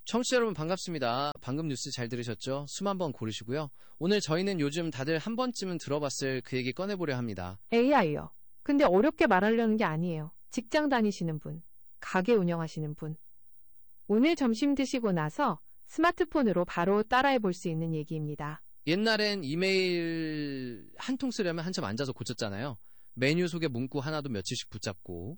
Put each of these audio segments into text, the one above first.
청취자 여러분 반갑습니다. 방금 뉴스 잘 들으셨죠? 숨 한번 고르시고요. 오늘 저희는 요즘 다들 한 번쯤은 들어봤을 그 얘기 꺼내보려 합니다. AI요. 근데 어렵게 말하려는 게 아니에요. 직장 다니시는 분, 가게 운영하시는 분. 오늘 점심 드시고 나서 스마트폰으로 바로 따라해 볼 수 있는 얘기입니다. 옛날엔 이메일 한 통 쓰려면 한참 앉아서 고쳤잖아요. 메뉴 소개 문구 하나도 며칠씩 붙잡고.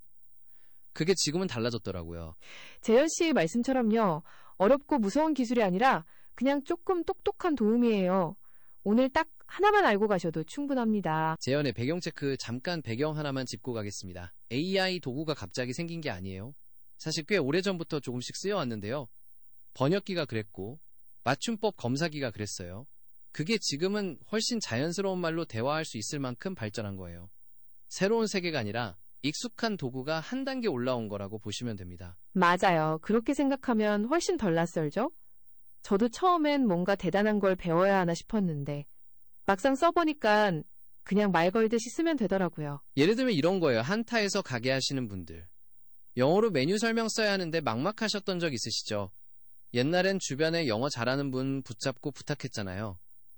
그게 지금은 달라졌더라고요. 재현 씨 말씀처럼요. 어렵고 무서운 기술이 아니라 그냥 조금 똑똑한 도움이에요. 오늘 딱 하나만 알고 가셔도 충분합니다. 재현의 배경 체크 잠깐 배경 하나만 짚고 가겠습니다. AI 도구가 갑자기 생긴 게 아니에요. 사실 꽤 오래전부터 조금씩 쓰여왔는데요. 번역기가 그랬고 맞춤법 검사기가 그랬어요. 그게 지금은 훨씬 자연스러운 말로 대화할 수 있을 만큼 발전한 거예요. 새로운 세계가 아니라 익숙한 도구가 한 단계 올라온 거라고 보시면 됩니다. 맞아요. 그렇게 생각하면 훨씬 덜 낯설죠? 저도 처음엔 뭔가 대단한 걸 배워야 하나 싶었는데 막상 써보니까 그냥 말 걸듯이 쓰면 되더라고요. 예를 들면 이런 거예요. 한타에서 가게 하시는 분들. 영어로 메뉴 설명 써야 하는데 막막하셨던 적 있으시죠? 옛날엔 주변에 영어 잘하는 분 붙잡고 부탁했잖아요.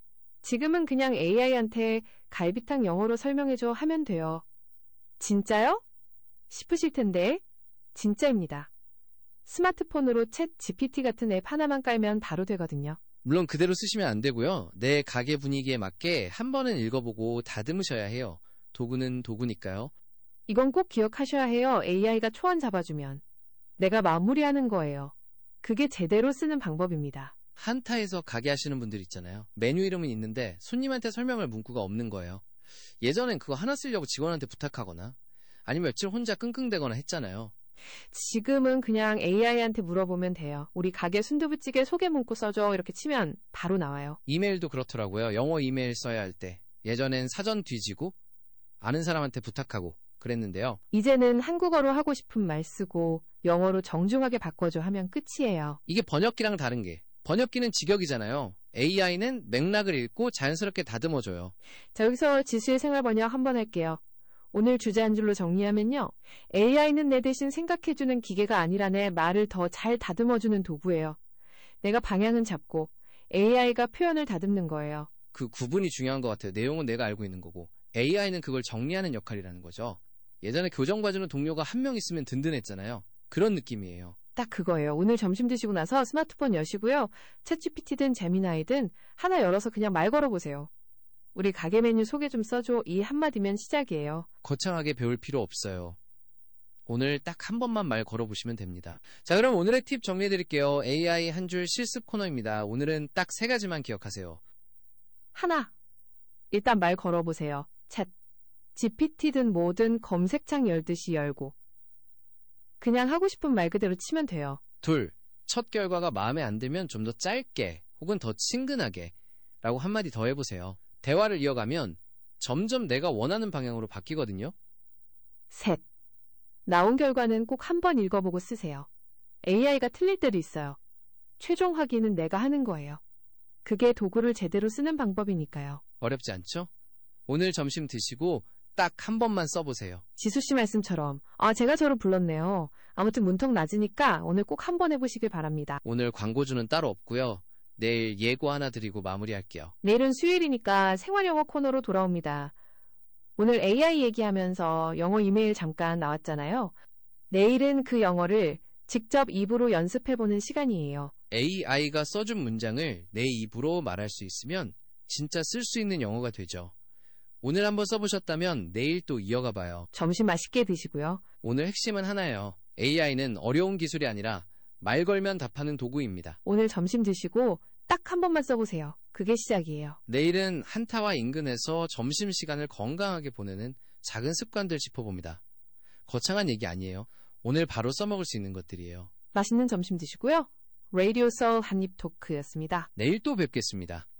지금은 그냥 AI한테 갈비탕 영어로 설명해줘 하면 돼요. 진짜요? 싶으실 텐데 진짜입니다. 스마트폰으로 챗 GPT 같은 앱 하나만 깔면 바로 되거든요. 물론 그대로 쓰시면 안 되고요. 내 가게 분위기에 맞게 한 번은 읽어보고 다듬으셔야 해요. 도구는 도구니까요. 이건 꼭 기억하셔야 해요. AI가 초안 잡아주면 내가 마무리하는 거예요. 그게 제대로 쓰는 방법입니다. 한타에서 가게 하시는 분들 있잖아요. 메뉴 이름은 있는데 손님한테 설명할 문구가 없는 거예요. 예전엔 그거 하나 쓰려고 직원한테 부탁하거나 아니면 며칠 혼자 끙끙대거나 했잖아요. 지금은 그냥 AI한테 물어보면 돼요. 우리 가게 순두부찌개 소개 문구 써줘 이렇게 치면 바로 나와요. 이메일도 그렇더라고요. 영어 이메일 써야 할 때 예전엔 사전 뒤지고 아는 사람한테 부탁하고 그랬는데요. 이제는 한국어로 하고 싶은 말 쓰고 영어로 정중하게 바꿔줘 하면 끝이에요. 이게 번역기랑 다른 게 번역기는 직역이잖아요. AI는 맥락을 읽고 자연스럽게 다듬어줘요. 자, 여기서 지수의 생활 번역 한번 할게요. 오늘 주제 한 줄로 정리하면요. AI는 내 대신 생각해주는 기계가 아니라네 말을 더 잘 다듬어주는 도구예요. 내가 방향은 잡고 AI가 표현을 다듬는 거예요. 그 구분이 중요한 것 같아요. 내용은 내가 알고 있는 거고 AI는 그걸 정리하는 역할이라는 거죠. 예전에 교정 봐주는 동료가 한 명 있으면 든든했잖아요. 그런 느낌이에요. 딱 그거예요. 오늘 점심 드시고 나서 스마트폰 여시고요. 챗GPT든 제미나이든 하나 열어서 그냥 말 걸어보세요. 우리 가게 메뉴 소개 좀 써줘. 이 한마디면 시작이에요. 거창하게 배울 필요 없어요. 오늘 딱 한 번만 말 걸어보시면 됩니다. 자, 그럼 오늘의 팁 정리해드릴게요. AI 한 줄 실습 코너입니다. 오늘은 딱 3가지만 기억하세요. 하나, 일단 말 걸어보세요. 챗, GPT든 뭐든 검색창 열듯이 열고 그냥 하고 싶은 말 그대로 치면 돼요. 둘, 첫 결과가 마음에 안 들면 좀 더 짧게 혹은 더 친근하게 라고 한마디 더 해보세요. 대화를 이어가면 점점 내가 원하는 방향으로 바뀌거든요. 셋, 나온 결과는 꼭 한 번 읽어보고 쓰세요. AI가 틀릴 때도 있어요. 최종 확인은 내가 하는 거예요. 그게 도구를 제대로 쓰는 방법이니까요. 어렵지 않죠? 오늘 점심 드시고 딱 한 번만 써보세요. 지수씨 말씀처럼 제가 저를 불렀네요. 아무튼 문턱 낮으니까 오늘 꼭 한 번 해보시길 바랍니다. 오늘 광고주는 따로 없고요. 내일 예고 하나 드리고 마무리할게요. 내일은 수요일이니까 생활영어 코너로 돌아옵니다. 오늘 AI 얘기하면서 영어 이메일 잠깐 나왔잖아요. 내일은 그 영어를 직접 입으로 연습해보는 시간이에요. AI가 써준 문장을 내 입으로 말할 수 있으면 진짜 쓸 수 있는 영어가 되죠. 오늘 한번 써보셨다면 내일 또 이어가 봐요. 점심 맛있게 드시고요. 오늘 핵심은 하나예요. AI는 어려운 기술이 아니라 말 걸면 답하는 도구입니다. 오늘 점심 드시고 딱 한 번만 써보세요. 그게 시작이에요. 내일은 한타와 인근에서 점심시간을 건강하게 보내는 작은 습관들 짚어봅니다. 거창한 얘기 아니에요. 오늘 바로 써먹을 수 있는 것들이에요. 맛있는 점심 드시고요. 라디오 소울 한입 토크였습니다. 내일 또 뵙겠습니다.